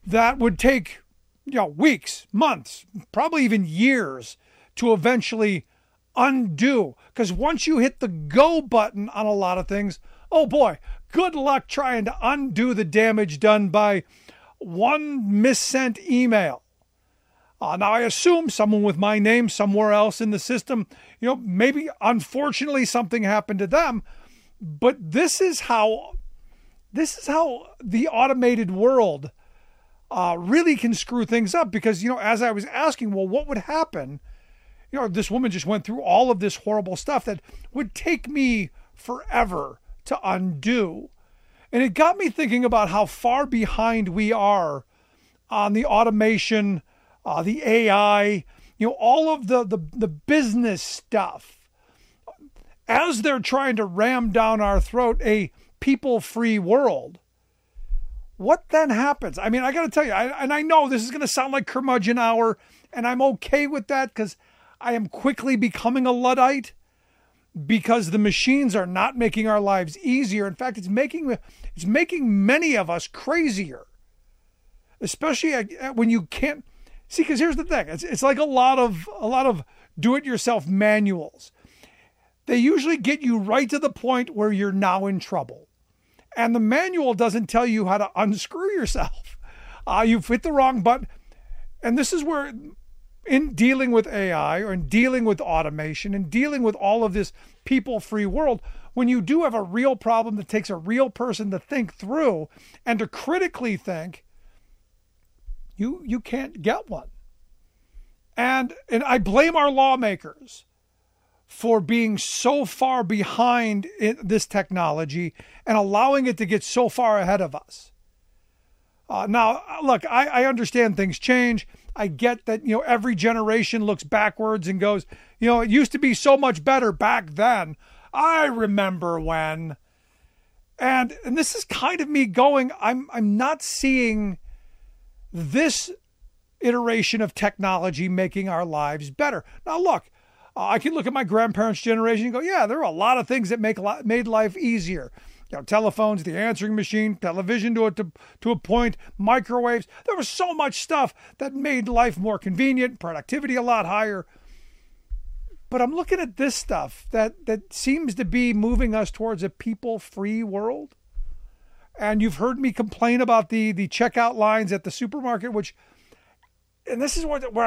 that would take, weeks, months, probably even years to eventually undo. Because once you hit the go button on a lot of things, oh boy, good luck trying to undo the damage done by one missent email. Now, I assume someone with my name somewhere else in the system, maybe unfortunately something happened to them. But this is how the automated world really can screw things up. Because, as I was asking, well, what would happen? This woman just went through all of this horrible stuff that would take me forever to undo. And it got me thinking about how far behind we are on the automation, the AI, all of the business stuff. As they're trying to ram down our throat a people-free world, what then happens? I mean, I got to tell you, I know this is going to sound like curmudgeon hour, and I'm okay with that because I am quickly becoming a Luddite, because the machines are not making our lives easier. In fact, it's making many of us crazier, especially when you can't see. Because here's the thing: it's like a lot of do-it-yourself manuals. They usually get you right to the point where you're now in trouble, and the manual doesn't tell you how to unscrew yourself. You've hit the wrong button, and this is where, in dealing with AI or in dealing with automation and dealing with all of this people-free world, when you do have a real problem that takes a real person to think through and to critically think, you can't get one. And I blame our lawmakers for being so far behind in this technology and allowing it to get so far ahead of us. Now, look, I understand things change. I get that, every generation looks backwards and goes, it used to be so much better back then. I remember when. And this is kind of me going, I'm not seeing this iteration of technology making our lives better. Now, look, I can look at my grandparents' generation and go, yeah, there are a lot of things that made life easier. Telephones, the answering machine, television to a point, microwaves. There was so much stuff that made life more convenient, productivity a lot higher. But I'm looking at this stuff that seems to be moving us towards a people-free world. And you've heard me complain about the checkout lines at the supermarket, and this is where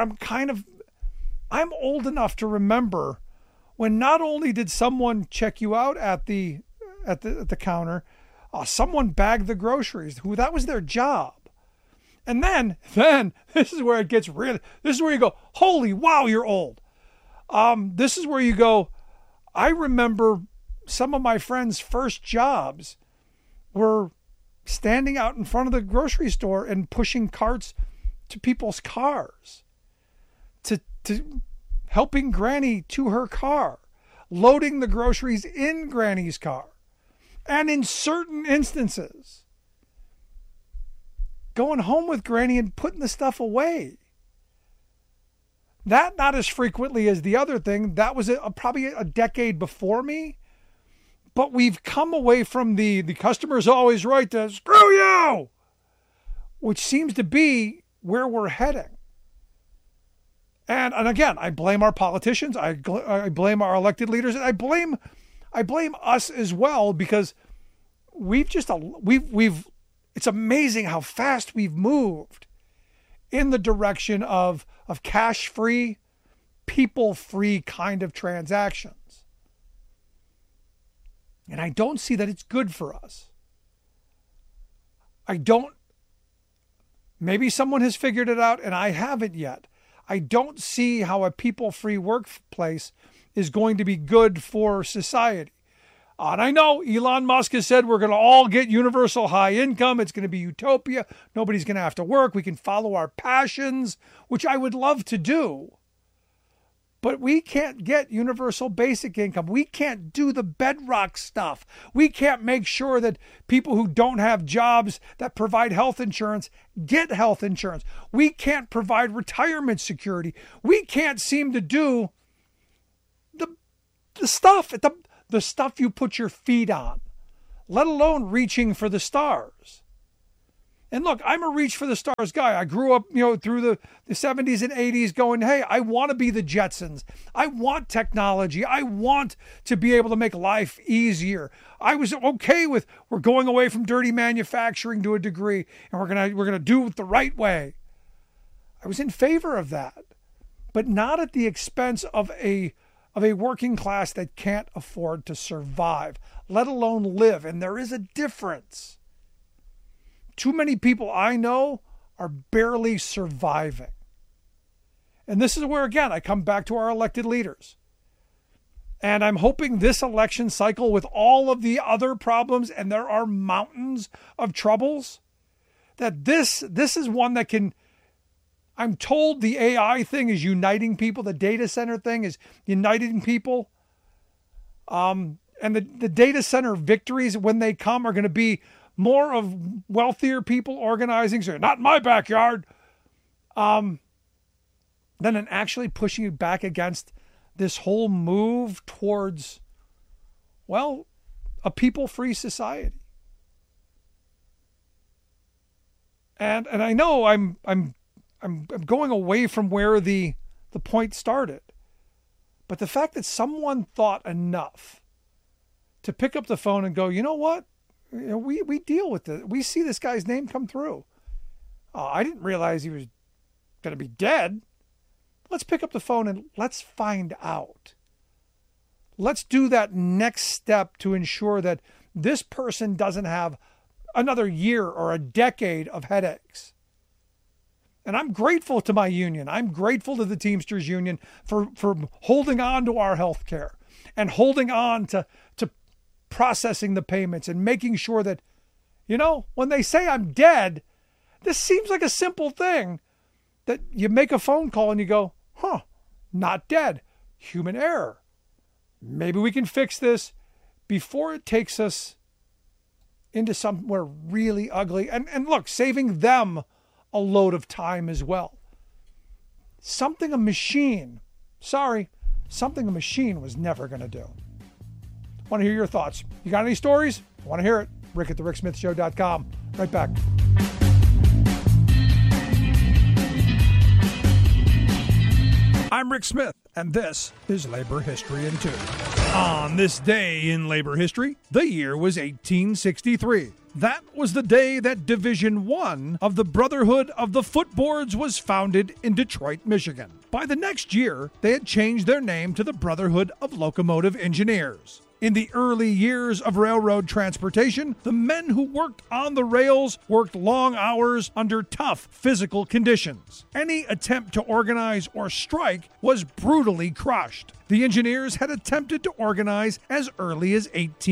I'm old enough to remember when not only did someone check you out at the counter, someone bagged the groceries. That was their job. And then this is where it gets real. This is where you go, holy wow, you're old. This is where you go, I remember some of my friends' first jobs were standing out in front of the grocery store and pushing carts to people's cars, to helping Granny to her car, loading the groceries in Granny's car. And in certain instances, going home with Granny and putting the stuff away. That not as frequently as the other thing. That was probably a decade before me. But we've come away from the customer's always right to screw you, which seems to be where we're heading. And again, I blame our politicians. I blame our elected leaders. And I blame us as well, because it's amazing how fast we've moved in the direction of cash-free, people-free kind of transactions. And I don't see that it's good for us. Maybe someone has figured it out and I haven't yet. I don't see how a people-free workplace is going to be good for society. And I know Elon Musk has said we're going to all get universal high income. It's going to be utopia. Nobody's going to have to work. We can follow our passions, which I would love to do. But we can't get universal basic income. We can't do the bedrock stuff. We can't make sure that people who don't have jobs that provide health insurance get health insurance. We can't provide retirement security. We can't seem to do the stuff you put your feet on, let alone reaching for the stars. And look, I'm a reach for the stars guy. I grew up, through the 70s and 80s going, hey, I want to be the Jetsons. I want technology. I want to be able to make life easier. I was okay with we're going away from dirty manufacturing to a degree, and we're gonna do it the right way. I was in favor of that, but not at the expense of a working class that can't afford to survive, let alone live. And there is a difference. Too many people I know are barely surviving. And this is where, again, I come back to our elected leaders. And I'm hoping this election cycle, with all of the other problems, and there are mountains of troubles, that this is one that can, I'm told the AI thing is uniting people. The data center thing is uniting people. And the data center victories, when they come, are going to be more of wealthier people organizing, so not in my backyard, than in actually pushing you back against this whole move towards, well, a people-free society. And I know I'm going away from where the point started, but the fact that someone thought enough to pick up the phone and go, you know what? We deal with it. We see this guy's name come through. I didn't realize he was going to be dead. Let's pick up the phone and let's find out. Let's do that next step to ensure that this person doesn't have another year or a decade of headaches. And I'm grateful to my union. I'm grateful to the Teamsters Union for holding on to our health care and holding on to processing the payments and making sure that, when they say I'm dead, this seems like a simple thing, that you make a phone call and you go, not dead, human error. Maybe we can fix this before it takes us into somewhere really ugly. And look, saving them a load of time as well. Something a machine was never going to do. Want to hear your thoughts? You got any stories? I want to hear it. Rick at thericksmithshow.com. Right back. I'm Rick Smith, and this is Labor History in 2. On this day in labor history, the year was 1863. That was the day that Division 1 of the Brotherhood of the Footboards was founded in Detroit, Michigan. By the next year, they had changed their name to the Brotherhood of Locomotive Engineers. In the early years of railroad transportation, the men who worked on the rails worked long hours under tough physical conditions. Any attempt to organize or strike was brutally crushed. The engineers had attempted to organize as early as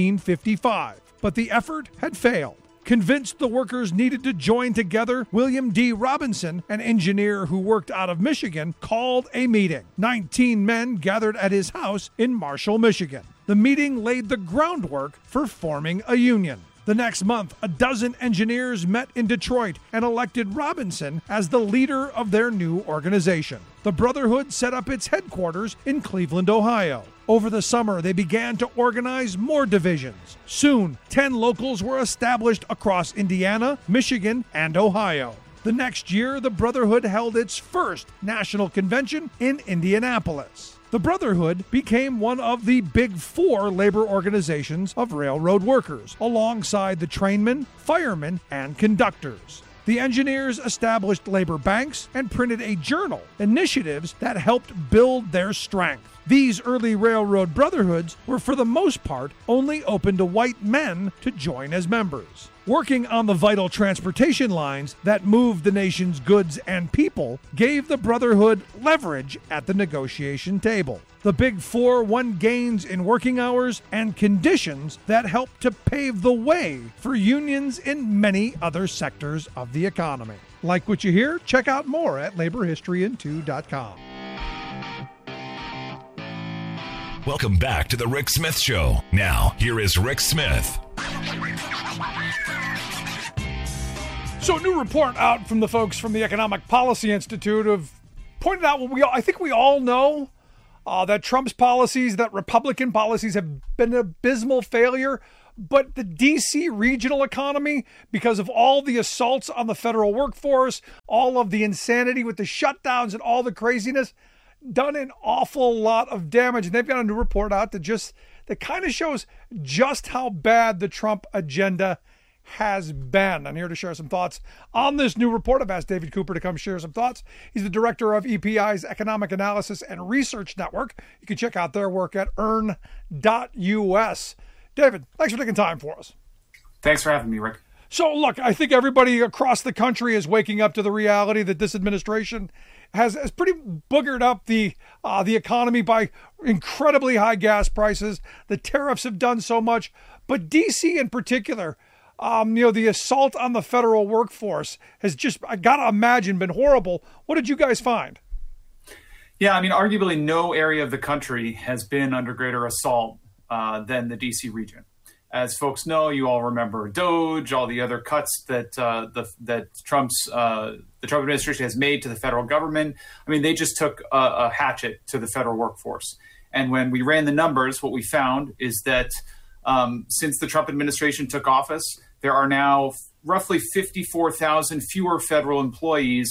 1855, but the effort had failed. Convinced the workers needed to join together, William D. Robinson, an engineer who worked out of Michigan, called a meeting. 19 men gathered at his house in Marshall, Michigan. The meeting laid the groundwork for forming a union. The next month, a dozen engineers met in Detroit and elected Robinson as the leader of their new organization. The Brotherhood set up its headquarters in Cleveland, Ohio. Over the summer, they began to organize more divisions. Soon, 10 locals were established across Indiana, Michigan, and Ohio. The next year, the Brotherhood held its first national convention in Indianapolis. The Brotherhood became one of the Big Four labor organizations of railroad workers, alongside the trainmen, firemen, and conductors. The engineers established labor banks and printed a journal, initiatives that helped build their strength. These early railroad brotherhoods were for the most part only open to white men to join as members. Working on the vital transportation lines that moved the nation's goods and people gave the Brotherhood leverage at the negotiation table. The Big Four won gains in working hours and conditions that helped to pave the way for unions in many other sectors of the economy. Like what you hear? Check out more at laborhistoryin2.com. Welcome back to The Rick Smith Show. Now, here is Rick Smith. So a new report out from the folks from the Economic Policy Institute have pointed out what I think we all know, that Trump's policies, that Republican policies have been an abysmal failure, But the DC regional economy, because of all the assaults on the federal workforce, all of the insanity with the shutdowns and all the craziness, done an awful lot of damage. And they've got a new report out that kind of shows just how bad the Trump agenda has been. I'm here to share some thoughts on this new report. I've asked David Cooper to come share some thoughts. He's the director of EPI's Economic Analysis and Research Network. You can check out their work at earn.us. David, thanks for taking time for us. Thanks for having me, Rick. So, look, I think everybody across the country is waking up to the reality that this administration has pretty boogered up the economy by incredibly high gas prices. The tariffs have done so much, but DC in particular, the assault on the federal workforce has just, I gotta imagine, been horrible. What did you guys find? Yeah, I mean, arguably no area of the country has been under greater assault than the DC region. As folks know, you all remember DOGE, all the other cuts that the Trump administration has made to the federal government. I mean, they just took a hatchet to the federal workforce. And when we ran the numbers, what we found is that since the Trump administration took office, there are now roughly 54,000 fewer federal employees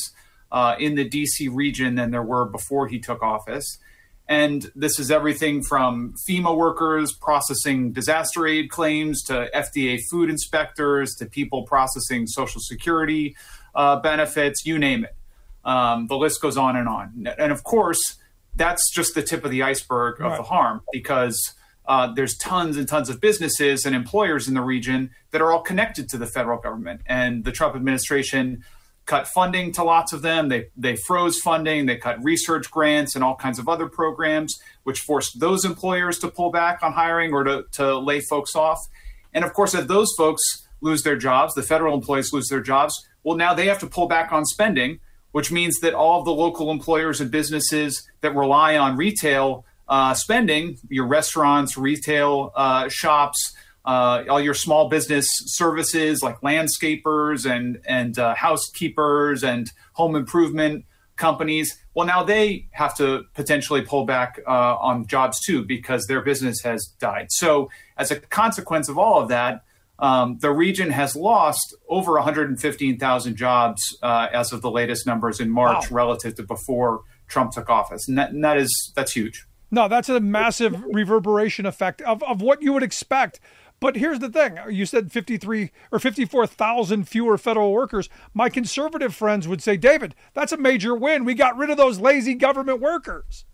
in the DC region than there were before he took office. And this is everything from FEMA workers processing disaster aid claims to FDA food inspectors to people processing Social Security benefits, you name it. The list goes on. And of course, that's just the tip of the iceberg of the harm, because there's tons and tons of businesses and employers in the region that are all connected to the federal government. And the Trump administration cut funding to lots of them. They froze funding. They cut research grants and all kinds of other programs, which forced those employers to pull back on hiring or to lay folks off. And of course, if those folks lose their jobs, the federal employees lose their jobs, well, now they have to pull back on spending, which means that all of the local employers and businesses that rely on retail spending, your restaurants, retail shops, all your small business services like landscapers and housekeepers and home improvement companies, well, now they have to potentially pull back on jobs too, because their business has died. So as a consequence of all of that, the region has lost over 115,000 jobs as of the latest numbers in March relative to before Trump took office. And that's huge. No, that's a massive reverberation effect of what you would expect. But here's the thing. You said 53 or 54,000 fewer federal workers. My conservative friends would say, David, that's a major win. We got rid of those lazy government workers.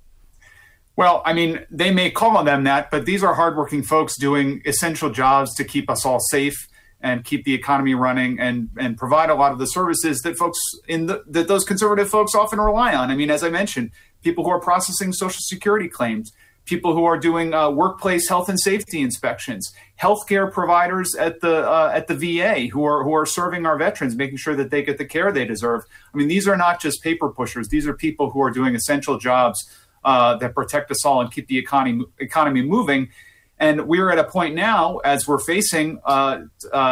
Well, I mean, they may call on them that, but these are hardworking folks doing essential jobs to keep us all safe and keep the economy running and provide a lot of the services that that those conservative folks often rely on. I mean, as I mentioned, people who are processing Social Security claims, people who are doing workplace health and safety inspections, healthcare providers at the VA who are serving our veterans, making sure that they get the care they deserve. I mean, these are not just paper pushers. These are people who are doing essential jobs that protect us all and keep the economy moving. And we're at a point now, as we're facing a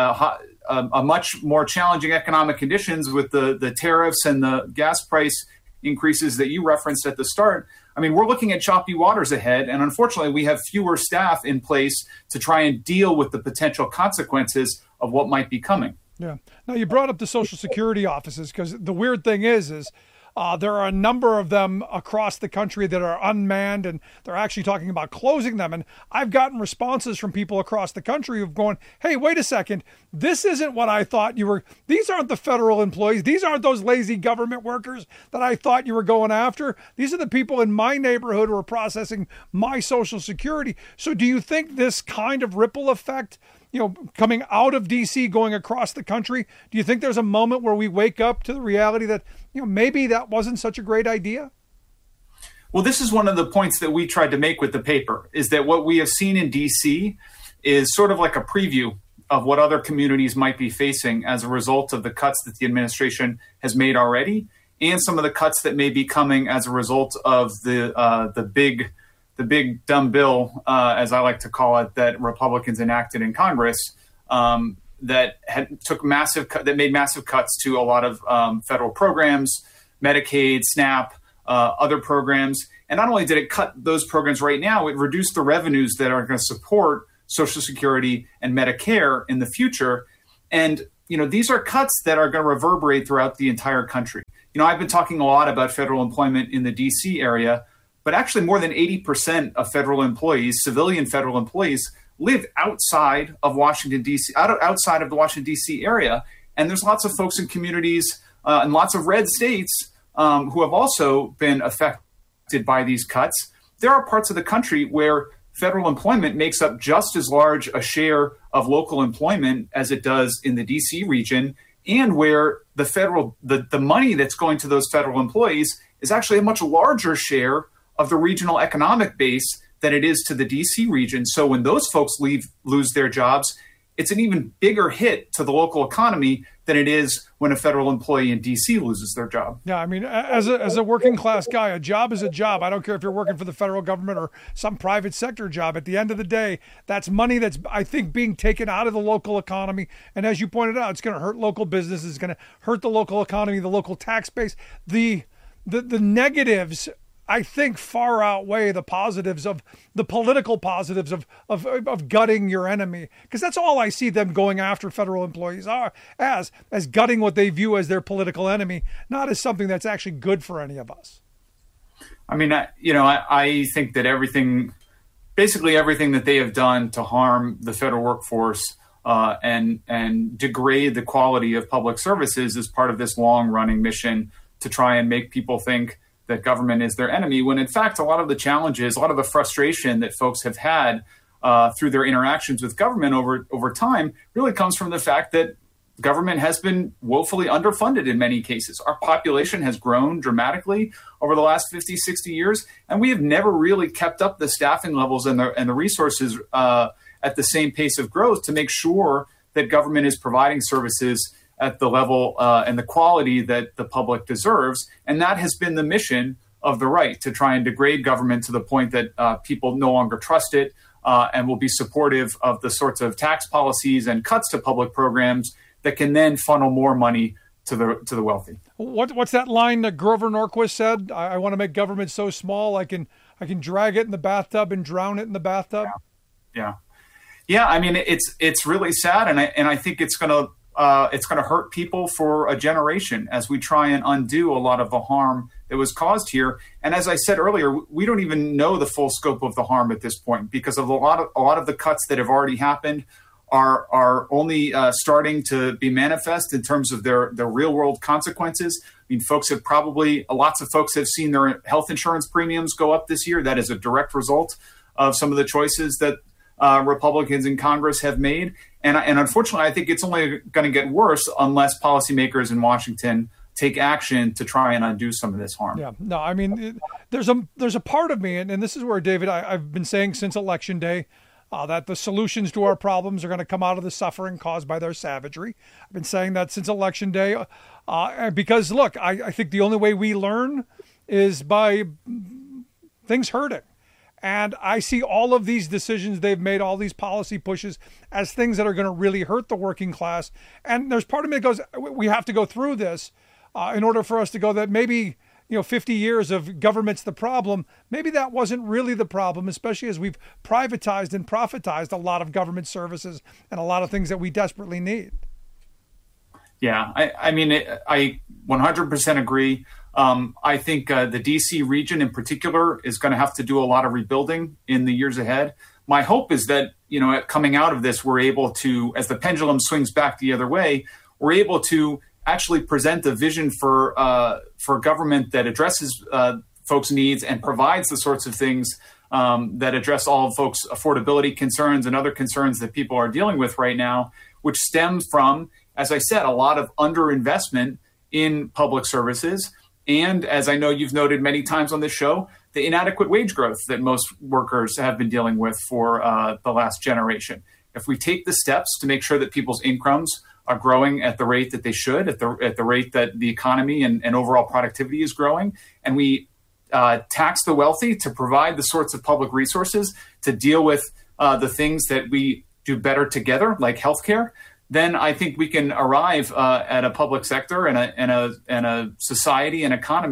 much more challenging economic conditions with the tariffs and the gas price increases that you referenced at the start. I mean, we're looking at choppy waters ahead, and unfortunately, we have fewer staff in place to try and deal with the potential consequences of what might be coming. Yeah. Now, you brought up the Social Security offices, because the weird thing is there are a number of them across the country that are unmanned, and they're actually talking about closing them. And I've gotten responses from people across the country who've gone, hey, wait a second, this isn't what I thought you were. These aren't the federal employees. These aren't those lazy government workers that I thought you were going after. These are the people in my neighborhood who are processing my Social Security. So do you think this kind of ripple effect, coming out of DC, going across the country, do you think there's a moment where we wake up to the reality that, maybe that wasn't such a great idea? Well, this is one of the points that we tried to make with the paper, is that what we have seen in DC is sort of like a preview of what other communities might be facing as a result of the cuts that the administration has made already, and some of the cuts that may be coming as a result of the big dumb bill, as I like to call it, that Republicans enacted in Congress, that made massive cuts to a lot of federal programs, Medicaid, SNAP, other programs. And not only did it cut those programs right now, it reduced the revenues that are going to support Social Security, and Medicare in the future. And, these are cuts that are going to reverberate throughout the entire country. I've been talking a lot about federal employment in the DC area, but actually more than 80% of federal employees, civilian federal employees, live outside of Washington, D.C., outside of the Washington, D.C. area. And there's lots of folks in communities in lots of red states who have also been affected by these cuts. There are parts of the country where federal employment makes up just as large a share of local employment as it does in the DC region, and where the money that's going to those federal employees is actually a much larger share of the regional economic base than it is to the DC region. So when those folks lose their jobs, it's an even bigger hit to the local economy than it is when a federal employee in DC loses their job. Yeah, I mean, as a working class guy, a job is a job. I don't care if you're working for the federal government or some private sector job. At the end of the day, that's money that's, I think, being taken out of the local economy. And as you pointed out, it's going to hurt local businesses. It's going to hurt the local economy, the local tax base. The negatives, I think, far outweigh the positives of the political positives of gutting your enemy, because that's all I see them going after federal employees are as gutting what they view as their political enemy, not as something that's actually good for any of us. I mean, I think that basically everything that they have done to harm the federal workforce and degrade the quality of public services is part of this long-running mission to try and make people think that government is their enemy, when in fact, a lot of the challenges, a lot of the frustration that folks have had through their interactions with government over time really comes from the fact that government has been woefully underfunded in many cases. Our population has grown dramatically over the last 50, 60 years, and we have never really kept up the staffing levels and the resources at the same pace of growth to make sure that government is providing services at the level and the quality that the public deserves. And that has been the mission of the right, to try and degrade government to the point that people no longer trust it and will be supportive of the sorts of tax policies and cuts to public programs that can then funnel more money to the wealthy. What's that line that Grover Norquist said? I want to make government so small I can drag it in the bathtub and drown it in the bathtub. Yeah. I mean, it's really sad, and I think it's going to hurt people for a generation as we try and undo a lot of the harm that was caused here. And as I said earlier, we don't even know the full scope of the harm at this point, because of a lot of the cuts that have already happened are only starting to be manifest in terms of their real world consequences. I mean, lots of folks have seen their health insurance premiums go up this year. That is a direct result of some of the choices that Republicans in Congress have made. And unfortunately, I think it's only going to get worse unless policymakers in Washington take action to try and undo some of this harm. Yeah, no, I mean, there's a part of me, and this is where, David, I've been saying since Election Day that the solutions to our problems are going to come out of the suffering caused by their savagery. I've been saying that since Election Day because, look, I think the only way we learn is by things hurting. And I see all of these decisions they've made, all these policy pushes, as things that are going to really hurt the working class. And there's part of me that goes, we have to go through this in order for us to go that maybe, 50 years of government's the problem. Maybe that wasn't really the problem, especially as we've privatized and profitized a lot of government services and a lot of things that we desperately need. Yeah, I 100% agree. I think the DC region in particular is going to have to do a lot of rebuilding in the years ahead. My hope is that, coming out of this, we're able to, as the pendulum swings back the other way, we're able to actually present a vision for government that addresses folks' needs and provides the sorts of things that address all folks' affordability concerns and other concerns that people are dealing with right now, which stems from, as I said, a lot of underinvestment in public services. And as I know you've noted many times on this show, the inadequate wage growth that most workers have been dealing with for the last generation. If we take the steps to make sure that people's incomes are growing at the rate that they should, at the rate that the economy and overall productivity is growing, and we tax the wealthy to provide the sorts of public resources to deal with the things that we do better together, like healthcare, then I think we can arrive at a public sector and a society and economy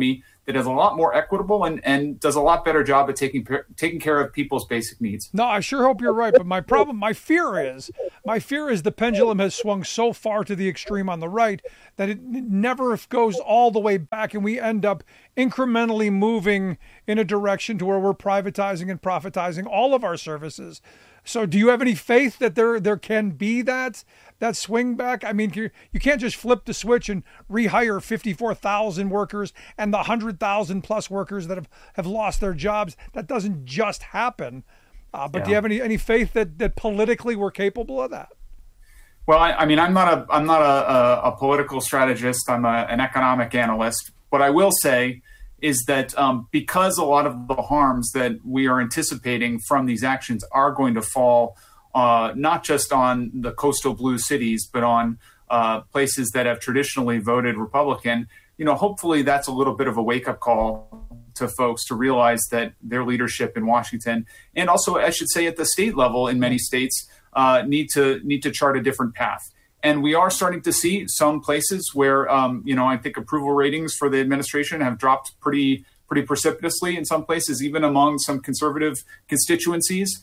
that is a lot more equitable and does a lot better job at taking care of people's basic needs. No, I sure hope you're right. But my fear is the pendulum has swung so far to the extreme on the right that it never goes all the way back, and we end up incrementally moving in a direction to where we're privatizing and profitizing all of our services. So do you have any faith that there can be that swing back? I mean, you can't just flip the switch and rehire 54,000 workers and the 100,000 plus workers that have lost their jobs. That doesn't just happen. But do you have any faith that politically we're capable of that? Well, I mean, I'm not a political strategist. I'm an economic analyst. What I will say is that because a lot of the harms that we are anticipating from these actions are going to fall not just on the coastal blue cities, but on places that have traditionally voted Republican, hopefully that's a little bit of a wake-up call to folks to realize that their leadership in Washington, and also, I should say, at the state level in many states, need to chart a different path. And we are starting to see some places where, I think approval ratings for the administration have dropped pretty precipitously in some places, even among some conservative constituencies.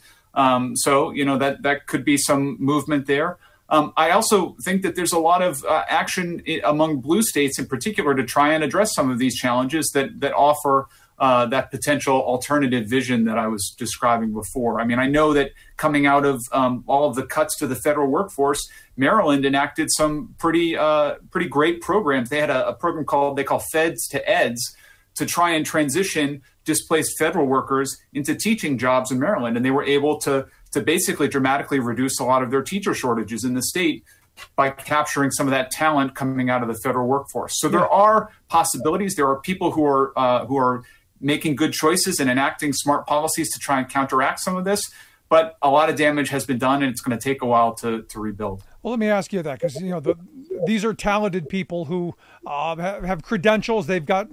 So that could be some movement there. I also think that there's a lot of action among blue states in particular to try and address some of these challenges that offer that potential alternative vision that I was describing before. I mean, I know that coming out of all of the cuts to the federal workforce, Maryland enacted some pretty great programs. They had a program they call Feds to Eds to try and transition displaced federal workers into teaching jobs in Maryland. And they were able to basically dramatically reduce a lot of their teacher shortages in the state by capturing some of that talent coming out of the federal workforce. So there are possibilities. There are people who are making good choices and enacting smart policies to try and counteract some of this. But a lot of damage has been done, and it's going to take a while to rebuild. Well, let me ask you that, because these are talented people who have credentials. They've got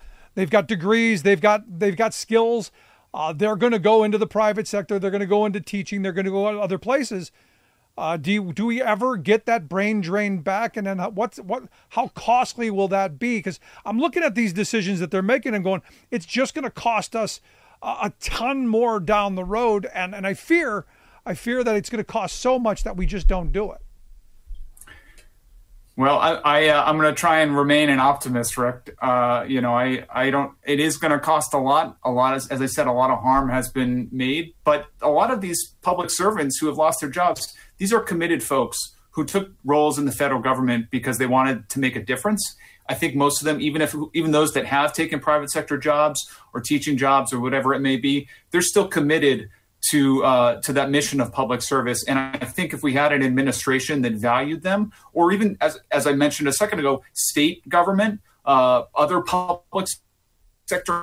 degrees. They've got skills. They're going to go into the private sector. They're going to go into teaching. They're going to go to other places. Do we ever get that brain drain back? And then how costly will that be? Because I'm looking at these decisions that they're making and going, it's just going to cost us a ton more down the road. And I fear that it's going to cost so much that we just don't do it. Well, I'm going to try and remain an optimist, Rick. It is going to cost a lot, as I said, a lot of harm has been made, but a lot of these public servants who have lost their jobs, these are committed folks who took roles in the federal government because they wanted to make a difference. I think most of them, even those that have taken private sector jobs or teaching jobs or whatever it may be, they're still committed to that mission of public service. And I think if we had an administration that valued them, or even, as I mentioned a second ago, state government, other public sector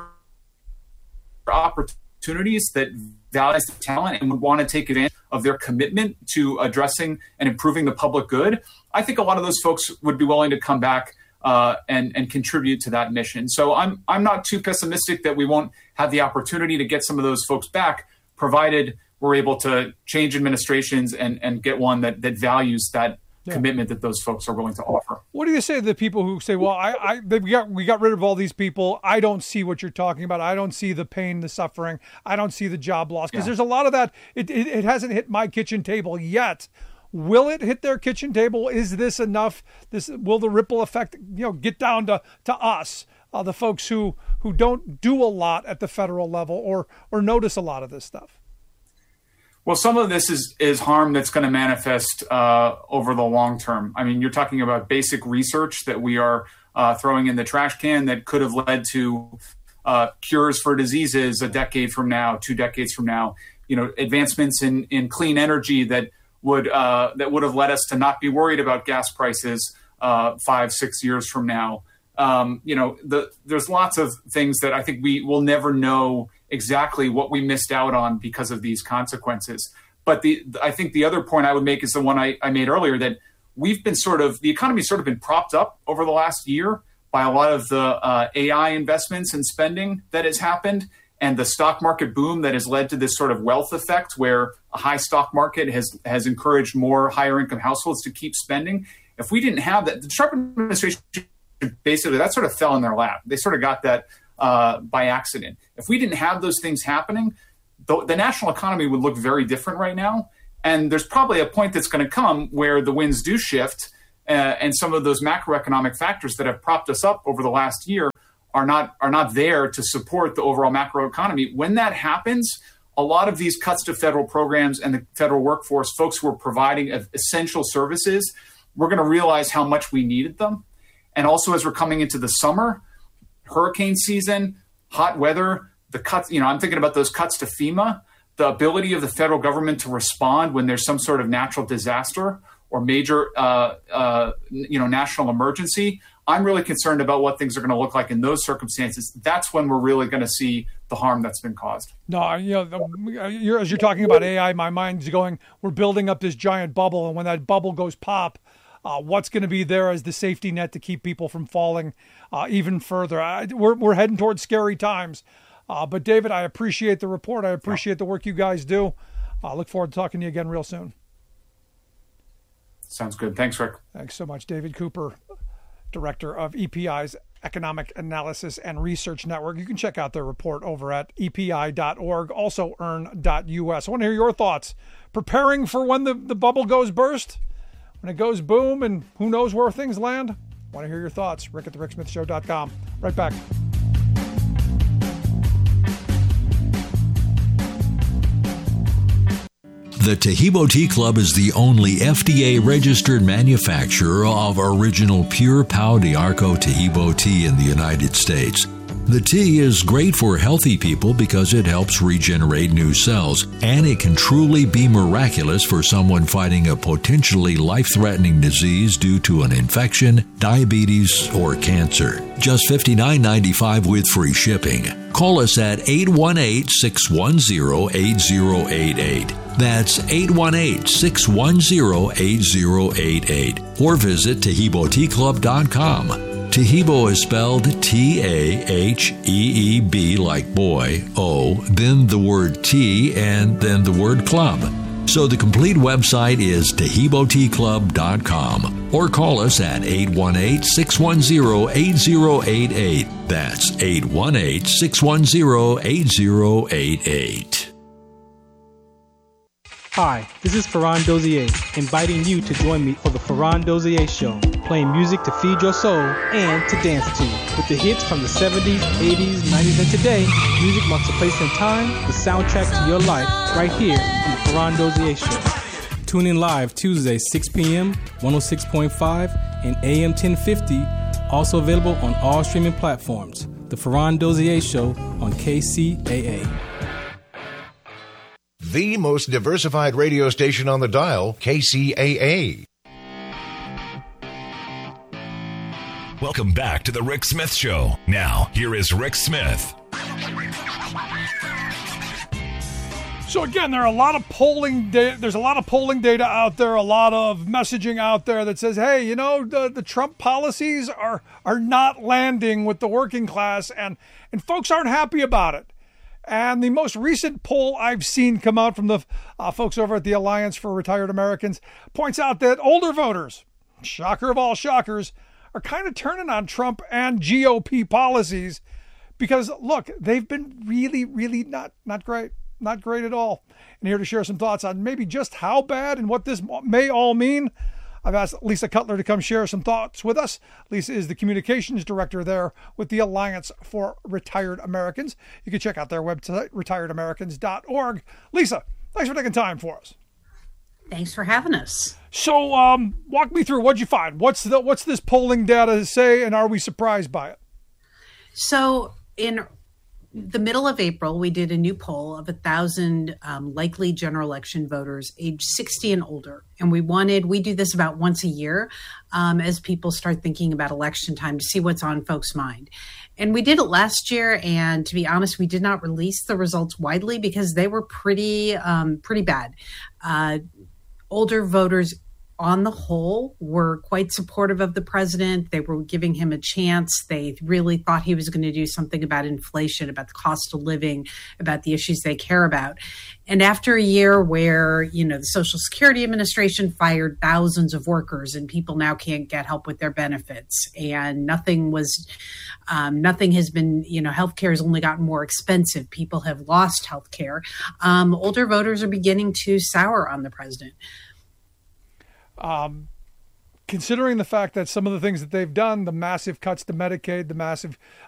opportunities that value the talent and would want to take advantage of their commitment to addressing and improving the public good, I think a lot of those folks would be willing to come back and contribute to that mission. So I'm not too pessimistic that we won't have the opportunity to get some of those folks back, provided we're able to change administrations and get one that values that commitment that those folks are willing to offer. What do you say to the people who say, well, we got rid of all these people. I don't see what you're talking about. I don't see the pain, the suffering. I don't see the job loss. Because there's a lot of that. It hasn't hit my kitchen table yet. Will it hit their kitchen table? Is this enough? Will the ripple effect, get down to us, the folks who don't do a lot at the federal level or notice a lot of this stuff? Well, some of this is harm that's going to manifest over the long term. I mean, you're talking about basic research that we are throwing in the trash can that could have led to cures for diseases a decade from now, 2 decades from now. Advancements in clean energy that would have led us to not be worried about gas prices 5-6 years from now. There's lots of things that I think we will never know exactly what we missed out on because of these consequences. But I think the other point I would make is the one I made earlier, that we've been the economy's sort of been propped up over the last year by a lot of the AI investments and spending that has happened, and the stock market boom that has led to this sort of wealth effect where a high stock market has encouraged more higher income households to keep spending. If we didn't have that, the Trump administration, basically that sort of fell in their lap. They sort of got that by accident. If we didn't have those things happening, the national economy would look very different right now. And there's probably a point that's going to come where the winds do shift, and some of those macroeconomic factors that have propped us up over the last year are not there to support the overall macroeconomy. When that happens, a lot of these cuts to federal programs and the federal workforce, folks who are providing essential services, we're going to realize how much we needed them. And also, as we're coming into the summer, hurricane season, hot weather, the cuts, I'm thinking about those cuts to FEMA, the ability of the federal government to respond when there's some sort of natural disaster or major, national emergency. I'm really concerned about what things are going to look like in those circumstances. That's when we're really going to see the harm that's been caused. No, as you're talking about AI, my mind's going, we're building up this giant bubble. And when that bubble goes pop, what's going to be there as the safety net to keep people from falling even further? We're heading towards scary times. But David, I appreciate the report. I appreciate the work you guys do. I look forward to talking to you again real soon. Sounds good. Thanks, Rick. Thanks so much. David Cooper, Director of EPI's Economic Analysis and Research Network. You can check out their report over at epi.org, also earn.us. I want to hear your thoughts. Preparing for when the bubble goes burst, when it goes boom, and who knows where things land? I want to hear your thoughts. Rick at thericksmithshow.com. Right back. The Taheebo Tea Club is the only FDA-registered manufacturer of original pure Pau d'Arco Taheebo tea in the United States. The tea is great for healthy people because it helps regenerate new cells, and it can truly be miraculous for someone fighting a potentially life-threatening disease due to an infection, diabetes, or cancer. Just $59.95 with free shipping. Call us at 818-610-8088. That's 818-610-8088. Or visit TaheeboTeaClub.com. Taheebo is spelled T-A-H-E-E-B like boy, O, then the word tea, and then the word club. So the complete website is TaheeboTeaClub.com. Or call us at 818-610-8088. That's 818-610-8088. Hi, this is Ferran Dozier, inviting you to join me for the Ferran Dozier Show, playing music to feed your soul and to dance to. With the hits from the 70s, 80s, 90s, and today, music marks a place in time, the soundtrack to your life, right here on the Ferran Dozier Show. Tune in live Tuesday, 6 p.m., 106.5, and AM 1050, also available on all streaming platforms. The Ferran Dozier Show on KCAA. The most diversified radio station on the dial, KCAA. Welcome back to the Rick Smith Show. Now, here is Rick Smith. So again, there's a lot of polling data out there, a lot of messaging out there that says, hey, the Trump policies are not landing with the working class, and folks aren't happy about it. And the most recent poll I've seen come out from the folks over at the Alliance for Retired Americans points out that older voters, shocker of all shockers, are kind of turning on Trump and GOP policies because, look, they've been really, really not great at all. And here to share some thoughts on maybe just how bad and what this may all mean, I've asked Lisa Cutler to come share some thoughts with us. Lisa is the communications director there with the Alliance for Retired Americans. You can check out their website, retiredamericans.org. Lisa, thanks for taking time for us. Thanks for having us. So walk me through, what'd you find? What's this polling data say, and are we surprised by it? So in the middle of April, we did a new poll of 1,000 likely general election voters age 60 and older. And we do this about once a year as people start thinking about election time to see what's on folks' mind. And we did it last year. And to be honest, we did not release the results widely because they were pretty bad. Older voters on the whole, were quite supportive of the president. They were giving him a chance. They really thought he was going to do something about inflation, about the cost of living, about the issues they care about. And after a year where, the Social Security Administration fired thousands of workers and people now can't get help with their benefits, and nothing has been, healthcare has only gotten more expensive. People have lost healthcare. Older voters are beginning to sour on the president. Considering the fact that some of the things that they've done, the massive cuts to Medicaid, the massive